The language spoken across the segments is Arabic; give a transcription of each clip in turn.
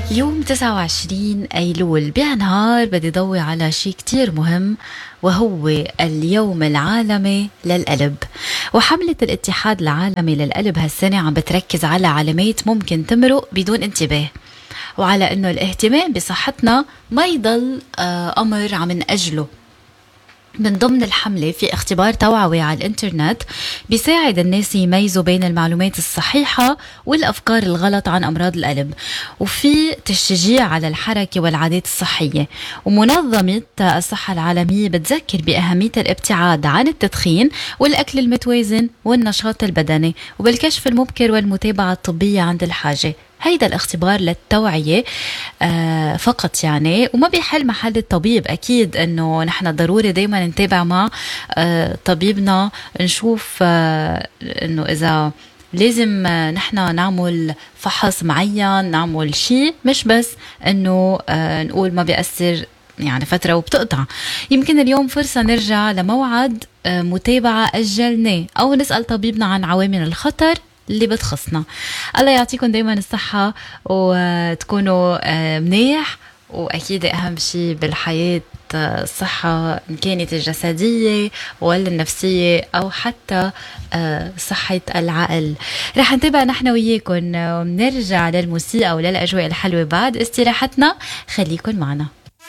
اليوم 29 أيلول بهالنهار بدي ضوي على شيء كتير مهم، وهو اليوم العالمي للقلب. وحملة الاتحاد العالمي للقلب هالسنة عم بتركز على علامات ممكن تمرق بدون انتباه، وعلى أنه الاهتمام بصحتنا ما يضل أمر عم نأجله. من ضمن الحملة في اختبار توعوي على الانترنت بيساعد الناس يميزوا بين المعلومات الصحيحة والأفكار الغلط عن أمراض القلب، وفي تشجيع على الحركة والعادات الصحية. ومنظمة الصحة العالمية بتذكر بأهمية الابتعاد عن التدخين والأكل المتوازن والنشاط البدني وبالكشف المبكر والمتابعة الطبية عند الحاجة. هيدا الاختبار للتوعية فقط يعني، وما بيحل محل الطبيب. أكيد أنه نحن ضروري دايما نتابع مع طبيبنا، نشوف أنه إذا لازم نحن نعمل فحص معين، نعمل شيء، مش بس أنه نقول ما بيأثر يعني فترة وبتقطع. يمكن اليوم فرصة نرجع لموعد متابعة أجلناه، أو نسأل طبيبنا عن عوامل الخطر اللي بتخصنا. الله يعطيكم دايما الصحة وتكونوا منيح، وأكيد أهم شيء بالحياة الصحة، إن كانت الجسدية ولا النفسية أو حتى صحة العقل. رح نتابع نحن وياكم ونرجع للموسيقى وللأجواء الحلوة بعد استراحتنا. خليكن معنا.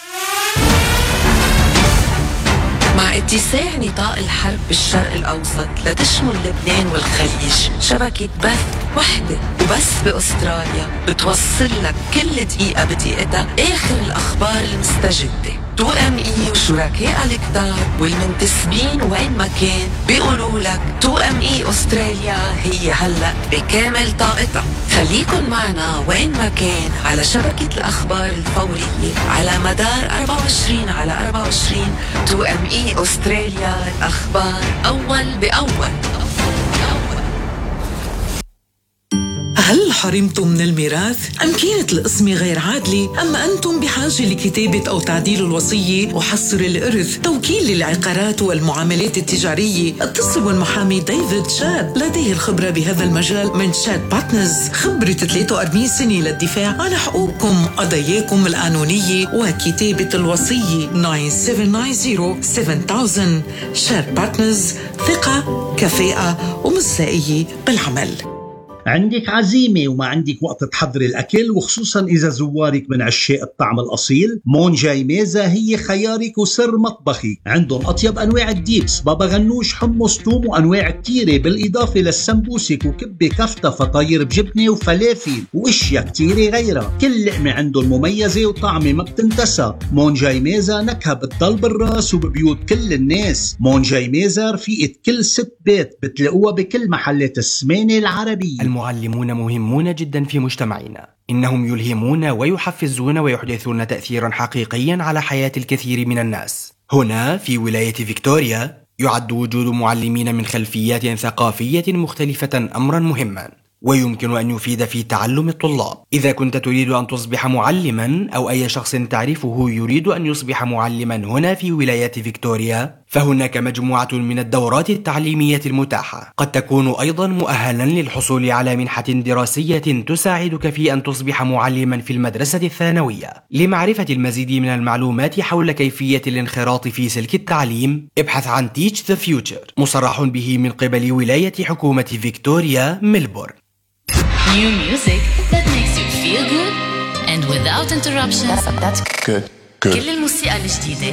مع اتساع نطاق الحرب بالشرق الأوسط لتشمل لبنان والخليج، شبكة بث وحدة وبس بأستراليا بتوصل لك كل دقيقة بدقيقتها آخر الأخبار المستجدة. 2ME وشركاء الكتار والمنتسبين وين ما كان بيقولوا لك 2ME أستراليا هي هلأ بكامل طاقتها. خليكن معنا وين ما كان على شبكة الأخبار الفورية على مدار 24 على 24. 2ME أستراليا، الأخبار أول بأول. هل حرمتم من الميراث؟ أم كانت القسمة غير عادلة؟ أما أنتم بحاجة لكتابة أو تعديل الوصية وحصر الإرث؟ توكيل للعقارات والمعاملات التجارية؟ اتصلوا بالمحامي ديفيد شاد، لديه الخبرة بهذا المجال من شاد بارتنرز، خبرة 43 سنة للدفاع عن حقوقكم قضاياكم القانونية وكتابة الوصية. 9790-7000. شاد بارتنرز، ثقة، كفاءة ومصداقية بالعمل. عندك عزيمة وما عندك وقت تحضري الأكل، وخصوصا إذا زوارك من عشاق الطعم الأصيل، مون جاي ميزة هي خيارك وسر مطبخك. عندهم أطيب أنواع الديبس، بابا غنوش، حمص، توم، وأنواع كتيرة، بالإضافة للسمبوسك وكبة كفتة، فطاير بجبنة وفلافل وإشياء كتيرة غيرها. كل لقمة عندهم مميزة وطعمة ما بتنتسى. مون جاي ميزة نكهة بتضل بالراس وببيوت كل الناس. مون جاي ميزة رفيقة كل ست بيت، بتلاقوها بكل محلات السمانة العربية. المعلمون مهمون جدا في مجتمعنا، إنهم يلهمون ويحفزون ويحدثون تأثيرا حقيقيا على حياة الكثير من الناس. هنا في ولاية فيكتوريا يعد وجود معلمين من خلفيات ثقافية مختلفة أمرا مهما، ويمكن أن يفيد في تعلم الطلاب. إذا كنت تريد أن تصبح معلما، أو أي شخص تعرفه يريد أن يصبح معلما هنا في ولاية فيكتوريا، فهناك مجموعة من الدورات التعليمية المتاحة. قد تكون أيضا مؤهلا للحصول على منحة دراسية تساعدك في أن تصبح معلما في المدرسة الثانوية. لمعرفة المزيد من المعلومات حول كيفية الانخراط في سلك التعليم، ابحث عن Teach the Future، مصرح به من قبل ولاية حكومة فيكتوريا ميلبورن. New music that makes you feel good and without interruptions. That's good. كل الموسيقى الجديدة